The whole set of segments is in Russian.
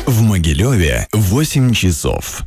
В Могилеве 8 часов.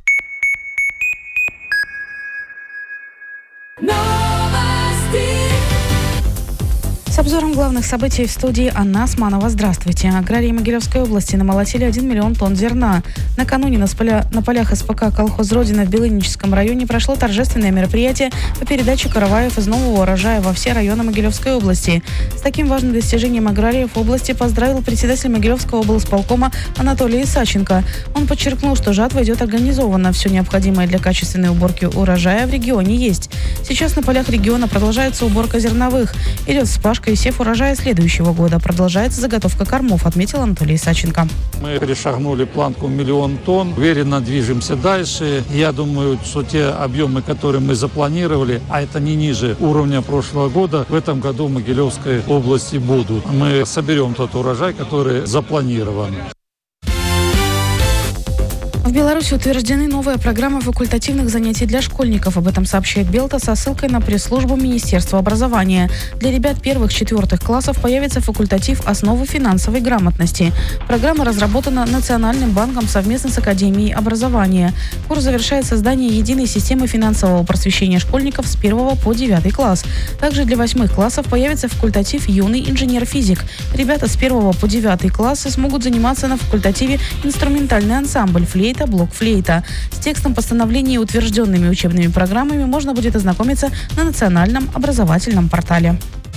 С обзором главных событий в студии Анна Османова. Здравствуйте. Аграрии Могилевской области намолотили 1 миллион тонн зерна. Накануне на полях СПК «Колхоз Родина» в Белыническом районе прошло торжественное мероприятие по передаче караваев из нового урожая во все районы Могилевской области. С таким важным достижением аграриев области поздравил председатель Могилевского облсполкома Анатолий Исаченко. Он подчеркнул, что жатва идет организованно. Все необходимое для качественной уборки урожая в регионе есть. Сейчас на полях региона продолжается уборка зерновых. Идет вспашка и сев урожая следующего года. Продолжается заготовка кормов, отметил Анатолий Исаченко. Мы перешагнули планку 1 миллион тонн, уверенно движемся дальше. Я думаю, что те объемы, которые мы запланировали, а это не ниже уровня прошлого года, в этом году в Могилевской области будут. Мы соберем тот урожай, который запланирован. В Беларуси утверждены новые программы факультативных занятий для школьников. Об этом сообщает Белта со ссылкой на пресс-службу Министерства образования. Для ребят 1-4 классов появится факультатив «Основы финансовой грамотности». Программа разработана Национальным банком совместно с Академией образования. Курс завершает создание единой системы финансового просвещения школьников с 1 по 9 класс. Также для 8 классов появится факультатив «Юный инженер-физик». Ребята с 1 по 9 классы смогут заниматься на факультативе «Инструментальный ансамбль», флейта, блок-флейта. С текстом постановления и утвержденными учебными программами можно будет ознакомиться на национальном образовательном портале.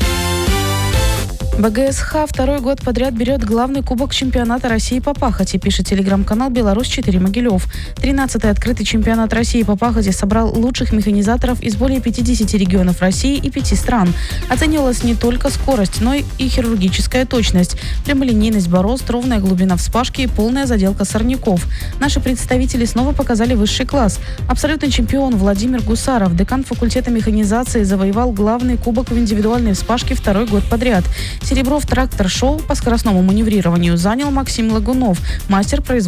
БГСХ второй год подряд берет главный кубок чемпионата России по пахоте, пишет телеграм-канал «Беларусь-4 Могилев». 13-й открытый чемпионат России по пахоте собрал лучших механизаторов из более 50 регионов России и 5 стран. Оценивалась не только скорость, но и хирургическая точность, прямолинейность борозд, ровная глубина вспашки и полная заделка сорняков. Наши представители снова показали высший класс. Абсолютный чемпион Владимир Гусаров, декан факультета механизации, завоевал главный кубок в индивидуальной вспашке второй год подряд. Серебро в трактор-шоу по скоростному маневрированию занял Максим Лагунов, мастер производства